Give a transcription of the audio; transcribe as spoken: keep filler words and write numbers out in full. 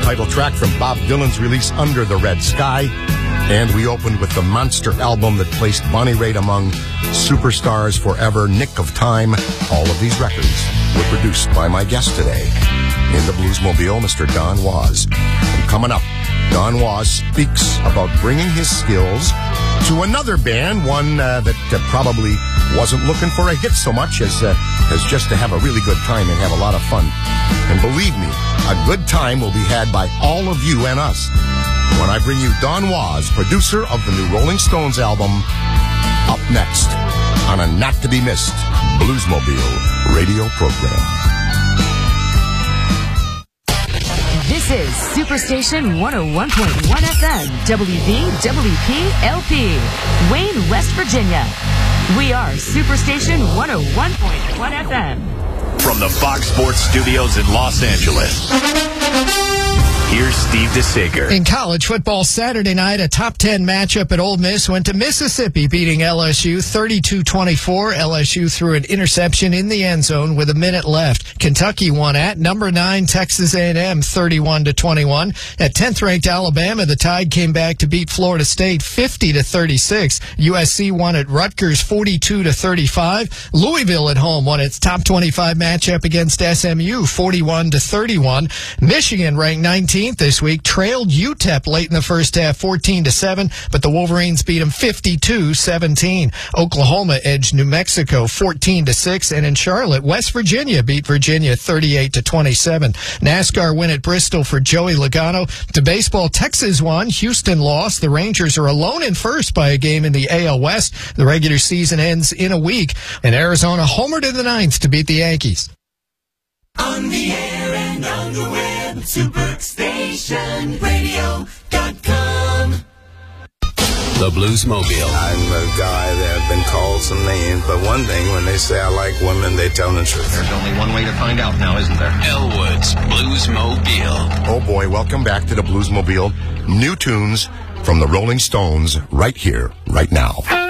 title track from Bob Dylan's release Under the Red Sky. And we opened with the monster album that placed Bonnie Raitt among superstars forever, Nick of Time. All of these records were produced by my guest today in the Bluesmobile, Mister Don Was. And coming up, Don Was speaks about bringing his skills to another band, one uh, that uh, probably wasn't looking for a hit so much as, uh, as just to have a really good time and have a lot of fun. And believe me, a good time will be had by all of you and us when I bring you Don Was, producer of the new Rolling Stones album, up next on a not-to-be-missed Bluesmobile radio program. This is Superstation one oh one point one F M, W V W P L P, Wayne, West Virginia. We are Superstation one oh one point one F M. From the Fox Sports Studios in Los Angeles, here's Steve DeSager. In college football Saturday night, a top ten matchup at Ole Miss went to Mississippi, beating L S U thirty-two twenty-four. L S U threw an interception in the end zone with a minute left. Kentucky won at number nine Texas A and M thirty-one to twenty-one. At tenth-ranked Alabama, the Tide came back to beat Florida State fifty to thirty-six. U S C won at Rutgers forty-two to thirty-five. Louisville at home won its top twenty-five matchup against S M U forty-one to thirty-one. Michigan, ranked nineteenth this week, trailed U T E P late in the first half fourteen to seven, but the Wolverines beat them fifty-two seventeen. Oklahoma edged New Mexico fourteen to six, and in Charlotte, West Virginia beat Virginia thirty-eight to twenty-seven. NASCAR win at Bristol for Joey Logano. To baseball, Texas won, Houston lost. The Rangers are alone in first by a game in the A L West. The regular season ends in a week, and Arizona homered in the ninth to beat the Yankees. On the air and on the web, Superstation Radio dot com. The Bluesmobile. I'm a guy that have been called some names, but one thing, when they say I like women, they tell the truth. There's only one way to find out now, isn't there? Elwood's Bluesmobile. Oh boy, welcome back to the Bluesmobile. New tunes from the Rolling Stones right here, right now.